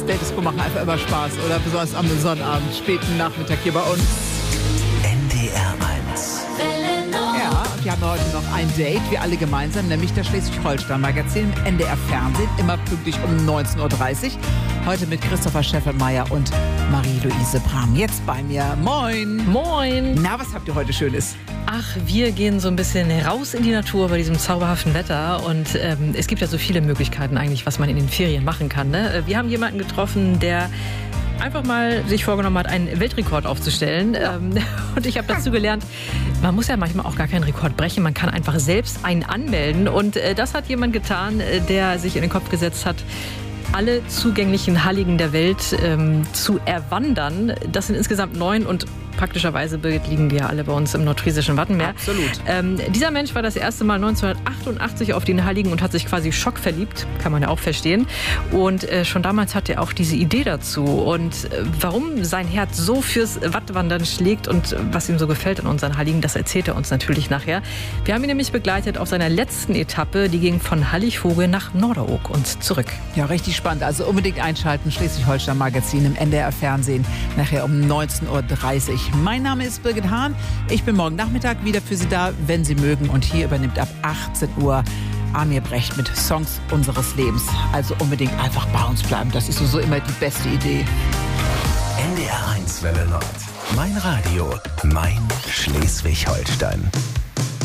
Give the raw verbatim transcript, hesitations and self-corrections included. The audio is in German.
Status-Quo machen einfach immer Spaß, oder? Besonders am Sonnabend, späten Nachmittag hier bei uns. N D R eins. Ja, und wir haben heute noch ein Date, wir alle gemeinsam, nämlich das Schleswig-Holstein-Magazin im N D R-Fernsehen, immer pünktlich um neunzehn Uhr dreißig. Heute mit Christopher Scheffelmeier und Marie-Louise Brahm. Jetzt bei mir. Moin. Moin. Na, was habt ihr heute Schönes? Ach, wir gehen so ein bisschen raus in die Natur bei diesem zauberhaften Wetter. Und ähm, es gibt ja so viele Möglichkeiten eigentlich, was man in den Ferien machen kann. Ne? Wir haben jemanden getroffen, der einfach mal sich vorgenommen hat, einen Weltrekord aufzustellen. Ja. Ähm, und ich habe dazu gelernt, man muss ja manchmal auch gar keinen Rekord brechen. Man kann einfach selbst einen anmelden. Und äh, das hat jemand getan, äh, der sich in den Kopf gesetzt hat, alle zugänglichen Halligen der Welt ähm, zu erwandern. Das sind insgesamt neun und praktischerweise, Birgit, liegen die ja alle bei uns im nordfriesischen Wattenmeer. Absolut. Ähm, dieser Mensch war das erste Mal neunzehnhundertachtundachtzig auf den Halligen und hat sich quasi schockverliebt, kann man ja auch verstehen. Und äh, schon damals hatte er auch diese Idee dazu. Und äh, warum sein Herz so fürs Wattwandern schlägt und äh, was ihm so gefällt an unseren Halligen, das erzählt er uns natürlich nachher. Wir haben ihn nämlich begleitet auf seiner letzten Etappe, die ging von Halligvogel nach Norderoog und zurück. Ja, richtig spannend. Also unbedingt einschalten, Schleswig-Holstein-Magazin im N D R-Fernsehen, nachher um neunzehn Uhr dreißig. Mein Name ist Birgit Hahn. Ich bin morgen Nachmittag wieder für Sie da, wenn Sie mögen. Und hier übernimmt ab achtzehn Uhr Amir Brecht mit Songs unseres Lebens. Also unbedingt einfach bei uns bleiben. Das ist so immer die beste Idee. N D R eins Welle Nord. Mein Radio, mein Schleswig-Holstein.